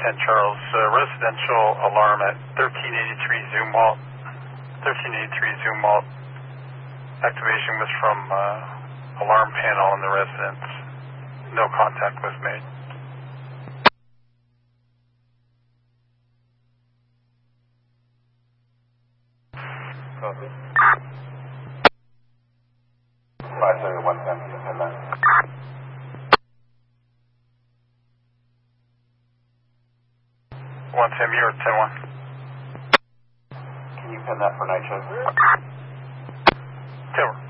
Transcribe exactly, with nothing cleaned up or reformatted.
ten Charles, uh, residential alarm at thirteen eighty-three Zumwalt. thirteen eighty-three Zumwalt. Activation was from uh, alarm panel in the residence. No contact was made. Copy. five seven one ten, can you send that? one ten, you're ten one. Can you pin that for night shift? ten one.